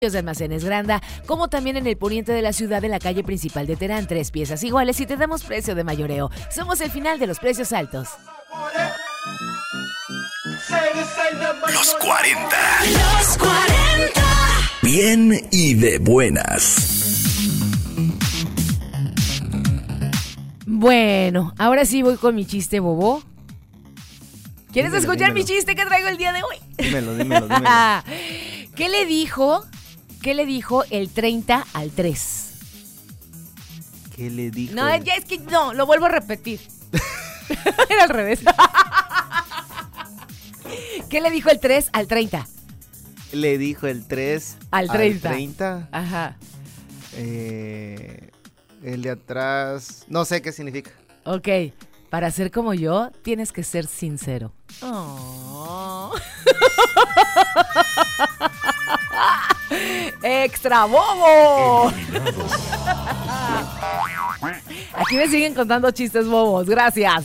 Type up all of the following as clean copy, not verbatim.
de Almacenes Granda, como también en el poniente de la ciudad, en la calle principal de Terán, 3 piezas iguales y te damos precio de mayoreo. Somos el final de los precios altos. Los 40. Los 40. Bien y de buenas. Bueno, ahora sí voy con mi chiste bobo. ¿Quieres escuchar mi chiste que traigo el día de hoy? Dímelo. ¿Qué le dijo el 30 al 3? ¿Qué le dijo? No, ya es que no, lo vuelvo a repetir. Era al revés. ¿Qué le dijo el 3 al 30? Le dijo el 3 al 30. 30. Ajá. El de atrás, no sé qué significa. Ok, para ser como yo, tienes que ser sincero. Oh. ¡Extra bobo! Aquí me siguen contando chistes bobos. Gracias.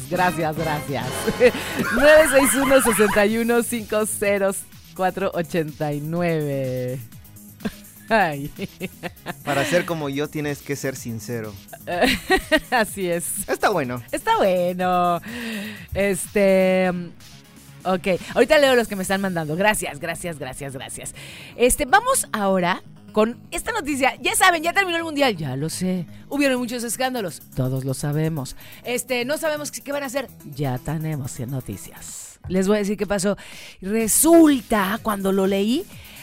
961-61-50489. Ay. Para ser como yo tienes que ser sincero. Así es. Está bueno. Ok, ahorita leo los que me están mandando. Gracias. Vamos ahora con esta noticia. Ya saben, ya terminó el mundial. Ya lo sé. Hubieron muchos escándalos. Todos lo sabemos. No sabemos qué van a hacer. Ya tenemos noticias. Les voy a decir qué pasó. Resulta, cuando lo leí,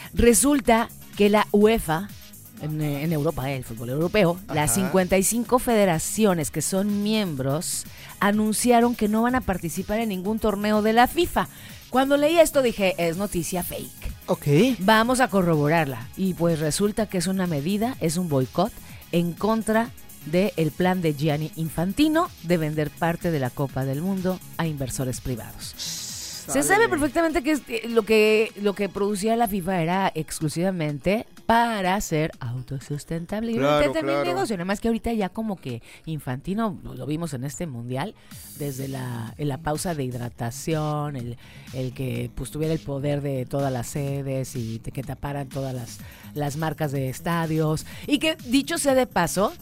que la UEFA, en Europa, el fútbol europeo, ajá, las 55 federaciones que son miembros anunciaron que no van a participar en ningún torneo de la FIFA. Cuando leí esto dije, es noticia fake. Ok. Vamos a corroborarla. Y pues resulta que es una medida, es un boicot en contra del plan de Gianni Infantino de vender parte de la Copa del Mundo a inversores privados. Se sabe perfectamente que lo que producía la FIFA era exclusivamente para ser autosustentable y claro. mi negocio. Nada más que ahorita ya como que Infantino, lo vimos en este mundial, desde en la pausa de hidratación, el que pues tuviera el poder de todas las sedes y que taparan todas las marcas de estadios. Y que, dicho sea de paso,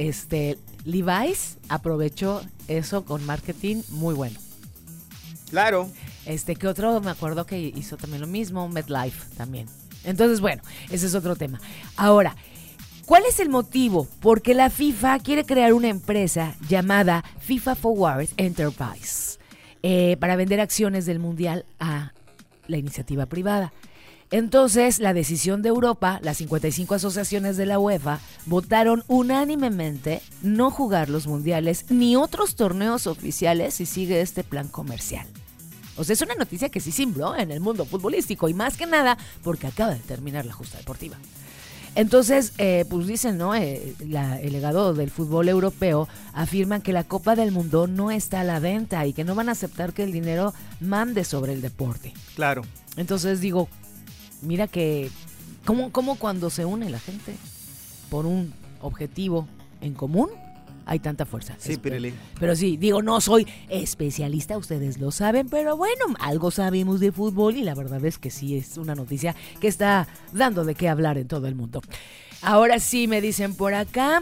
Levi's aprovechó eso con marketing muy bueno. Claro. Que otro me acuerdo que hizo también lo mismo, MetLife también. Entonces, bueno, ese es otro tema. Ahora, ¿cuál es el motivo? Porque la FIFA quiere crear una empresa llamada FIFA Forward Enterprise para vender acciones del Mundial a la iniciativa privada. Entonces, la decisión de Europa, las 55 asociaciones de la UEFA, votaron unánimemente no jugar los mundiales ni otros torneos oficiales si sigue este plan comercial. O sea, es una noticia que sí cimbró en el mundo futbolístico y más que nada porque acaba de terminar la justa deportiva. Entonces, pues dicen, ¿no? El legado del fútbol europeo afirman que la Copa del Mundo no está a la venta y que no van a aceptar que el dinero mande sobre el deporte. Claro. Entonces digo, mira que ¿cómo cuando se une la gente por un objetivo en común hay tanta fuerza? Sí, Pirelli. Pero sí, digo, no soy especialista, ustedes lo saben, pero bueno, algo sabemos de fútbol y la verdad es que sí es una noticia que está dando de qué hablar en todo el mundo. Ahora sí me dicen por acá.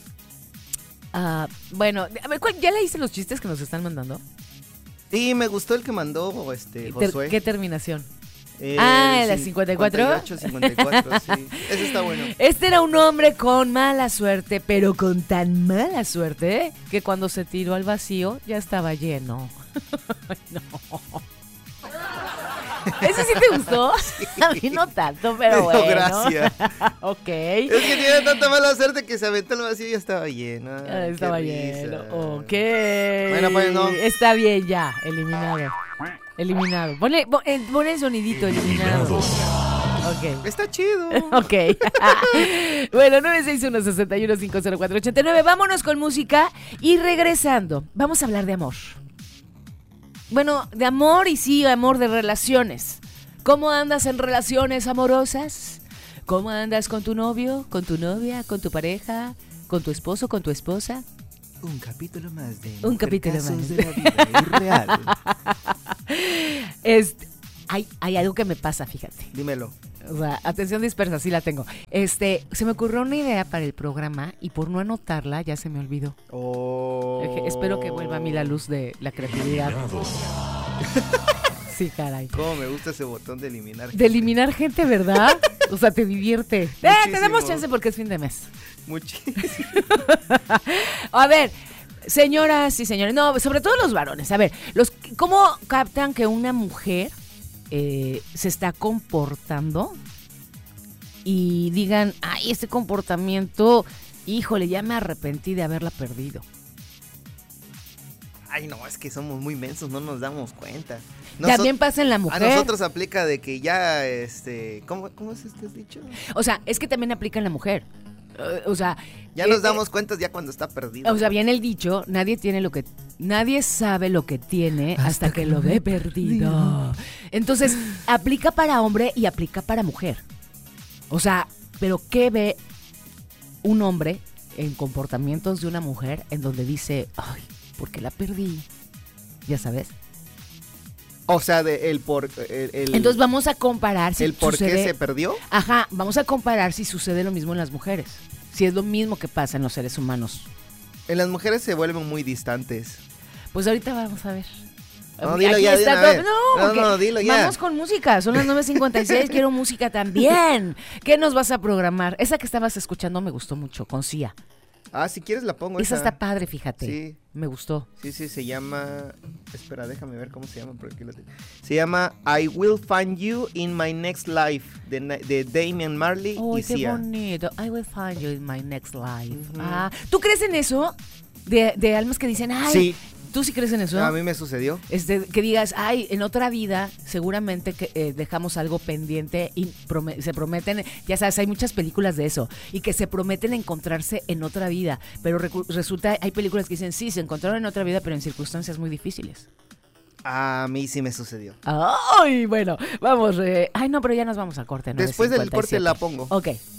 Bueno, a ver, ¿ya leíste los chistes que nos están mandando? Sí, me gustó el que mandó Josué. ¿Qué terminación? ¿la 54? 54, sí. Ese está bueno. Este era un hombre con mala suerte, pero con tan mala suerte que cuando se tiró al vacío ya estaba lleno. No. ¿Ese sí te gustó? Sí. A mí no tanto, pero bueno. Gracias. Ok. Es que tiene tanta mala suerte que se aventó al vacío y ya estaba lleno. Estaba lleno. Ok. Bueno, pues no. Está bien ya, eliminado. Ponle el sonidito, eliminado. Ok. Está chido. Ok. Bueno, 961-61-50489. Vámonos con música y regresando, vamos a hablar de amor. Bueno, de amor y sí, amor de relaciones. ¿Cómo andas en relaciones amorosas? ¿Cómo andas con tu novio, con tu novia, con tu pareja, con tu esposo, con tu esposa? Un capítulo más de Un capítulo más de la vida irreal. hay algo que me pasa, fíjate. Dímelo. O sea, atención dispersa, sí la tengo. Se me ocurrió una idea para el programa y por no anotarla ya se me olvidó. Espero que vuelva a mí la luz de la creatividad. Sí, caray. Cómo me gusta ese botón de eliminar. De eliminar gente, ¿verdad? O sea, te divierte. Tenemos chance porque es fin de mes. Muchísimo. A ver, señoras y señores, no, sobre todo los varones. A ver, ¿cómo captan que una mujer se está comportando y digan, ay, este comportamiento, híjole, ya me arrepentí de haberla perdido? Ay, no, es que somos muy mensos, no nos damos cuenta. También pasa en la mujer. A nosotros aplica de que ya, ¿cómo es este dicho? O sea, es que también aplica en la mujer. O sea, ya nos damos cuenta ya cuando está perdido. O sea, bien el dicho, nadie sabe lo que tiene hasta que lo ve perdido. Entonces, aplica para hombre y aplica para mujer. O sea, pero ¿qué ve un hombre en comportamientos de una mujer en donde dice, ay, ¿por qué la perdí? Ya sabes. O sea, entonces vamos a comparar si el por sucede, qué se perdió. Ajá, vamos a comparar si sucede lo mismo en las mujeres. Si es lo mismo que pasa en los seres humanos. En las mujeres se vuelven muy distantes. Pues ahorita vamos a ver. No, dilo ya, No, dilo ya. Vamos con música, son las 9:56, quiero música también. ¿Qué nos vas a programar? Esa que estabas escuchando me gustó mucho, con Sia. Ah, si quieres la pongo. Esa está padre, fíjate. Sí. Me gustó. Sí, se llama... Espera, déjame ver cómo se llama. Por aquí se llama I Will Find You in My Next Life, de Damian Marley y qué Sia. bonito. I will find you in my next life. Uh-huh. ¿Tú crees en eso? De almas que dicen, ay, sí. ¿Tú sí crees en eso? A mí me sucedió. Que digas, ay, en otra vida seguramente que dejamos algo pendiente y se prometen, ya sabes, hay muchas películas de eso, y que se prometen encontrarse en otra vida, pero resulta, hay películas que dicen, sí, se encontraron en otra vida, pero en circunstancias muy difíciles. A mí sí me sucedió. Ay, bueno, vamos, ay no, pero ya nos vamos al corte, ¿no? Después del corte la pongo. Ok.